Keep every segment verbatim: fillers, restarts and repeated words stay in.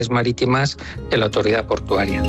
marítimas de la autoridad portuaria.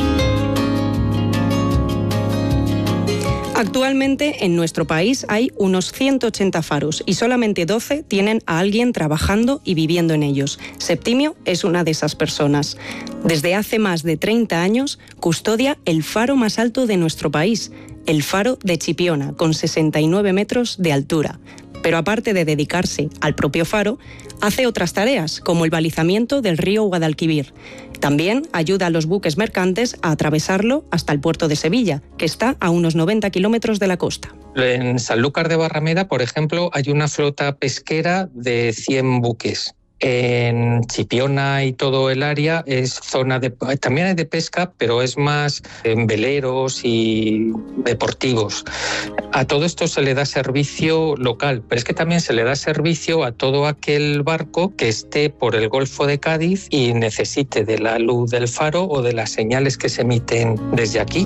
Actualmente en nuestro país hay unos ciento ochenta faros y solamente doce tienen a alguien trabajando y viviendo en ellos. Septimio es una de esas personas. Desde hace más de treinta años custodia el faro más alto de nuestro país, el faro de Chipiona, con sesenta y nueve metros de altura. Pero aparte de dedicarse al propio faro, hace otras tareas, como el balizamiento del río Guadalquivir. También ayuda a los buques mercantes a atravesarlo hasta el puerto de Sevilla, que está a unos noventa kilómetros de la costa. En Sanlúcar de Barrameda, por ejemplo, hay una flota pesquera de cien buques. En Chipiona y todo el área es zona de... También hay de pesca, pero es más en veleros y deportivos. A todo esto se le da servicio local, pero es que también se le da servicio a todo aquel barco que esté por el Golfo de Cádiz y necesite de la luz del faro o de las señales que se emiten desde aquí.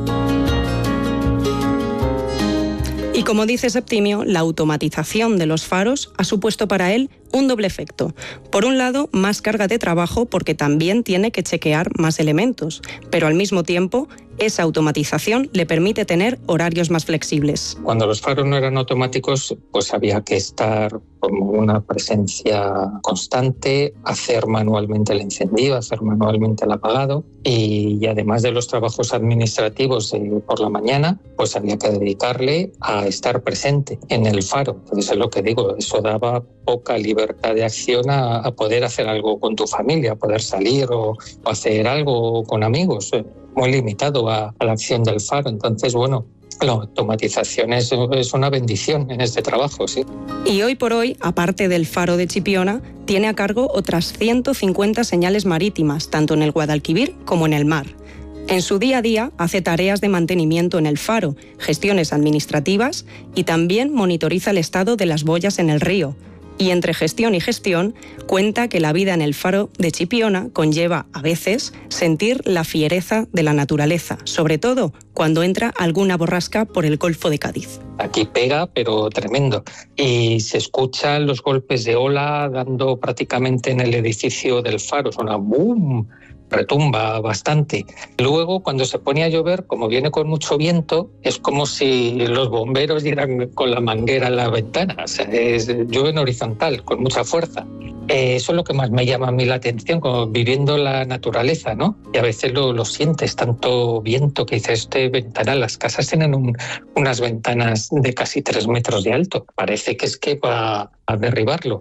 Y como dice Septimio, la automatización de los faros ha supuesto para él un doble efecto. Por un lado, más carga de trabajo porque también tiene que chequear más elementos, pero al mismo tiempo, esa automatización le permite tener horarios más flexibles. Cuando los faros no eran automáticos, pues había que estar como una presencia constante, hacer manualmente el encendido, hacer manualmente el apagado, y, y además de los trabajos administrativos de, por la mañana, pues había que dedicarle a estar presente en el faro. Entonces es lo que digo, eso daba poca libertad de acción a, a poder hacer algo con tu familia, a poder salir o, o hacer algo con amigos, muy limitado a, a la acción del faro. Entonces, bueno, la automatización es, es una bendición en este trabajo, sí. Y hoy por hoy, aparte del faro de Chipiona, tiene a cargo otras ciento cincuenta señales marítimas, tanto en el Guadalquivir como en el mar. En su día a día hace tareas de mantenimiento en el faro, gestiones administrativas y también monitoriza el estado de las boyas en el río. Y entre gestión y gestión, cuenta que la vida en el faro de Chipiona conlleva, a veces, sentir la fiereza de la naturaleza, sobre todo cuando entra alguna borrasca por el Golfo de Cádiz. Aquí pega, pero tremendo. Y se escuchan los golpes de ola dando prácticamente en el edificio del faro. Suena boom, retumba bastante. Luego, cuando se pone a llover, como viene con mucho viento, es como si los bomberos dieran con la manguera en la ventana. O sea, es, llueve en horizontal, con mucha fuerza. Eh, eso es lo que más me llama a mí la atención, como viviendo la naturaleza, ¿no? Y a veces lo, lo sientes, tanto viento que dices, este ventanal, las casas tienen un, unas ventanas de casi tres metros de alto. Parece que es que va a derribarlo.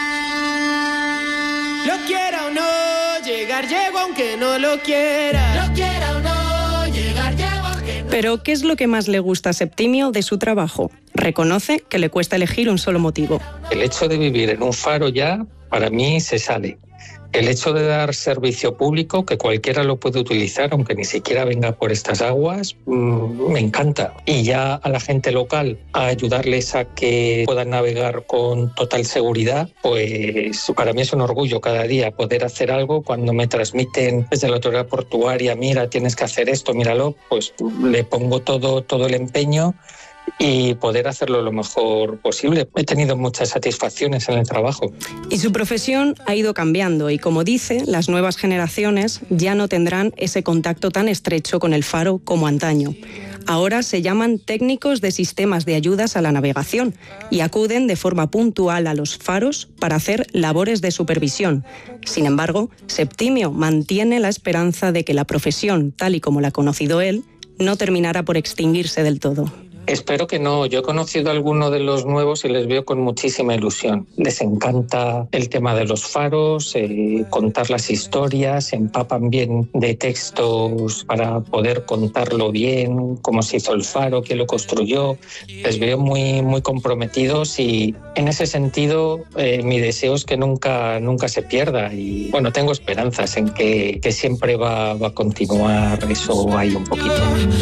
Lo quiera o no, llegar llego aunque no lo quiera. Lo quiera o no, llegar llego aunque no. Pero, ¿qué es lo que más le gusta a Septimio de su trabajo? Reconoce que le cuesta elegir un solo motivo. El hecho de vivir en un faro ya, para mí, se sale. El hecho de dar servicio público, que cualquiera lo puede utilizar, aunque ni siquiera venga por estas aguas, mmm, me encanta. Y ya a la gente local, a ayudarles a que puedan navegar con total seguridad, pues para mí es un orgullo cada día poder hacer algo. Cuando me transmiten desde la autoridad portuaria, mira, tienes que hacer esto, míralo, pues le pongo todo, todo el empeño y poder hacerlo lo mejor posible. He tenido muchas satisfacciones en el trabajo. Y su profesión ha ido cambiando y, como dice, las nuevas generaciones ya no tendrán ese contacto tan estrecho con el faro como antaño. Ahora se llaman técnicos de sistemas de ayudas a la navegación y acuden de forma puntual a los faros para hacer labores de supervisión. Sin embargo, Septimio mantiene la esperanza de que la profesión, tal y como la ha conocido él, no terminará por extinguirse del todo. Espero que no. Yo he conocido a algunos de los nuevos y les veo con muchísima ilusión. Les encanta el tema de los faros, eh, contar las historias, se empapan bien de textos para poder contarlo bien, cómo se hizo el faro, quién lo construyó. Les veo muy, muy comprometidos y en ese sentido eh, mi deseo es que nunca, nunca se pierda. Y bueno, tengo esperanzas en que, que siempre va, va a continuar eso ahí un poquito.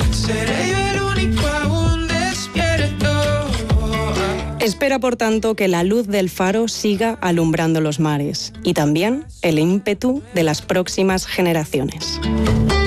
Espera, por tanto, que la luz del faro siga alumbrando los mares y también el ímpetu de las próximas generaciones.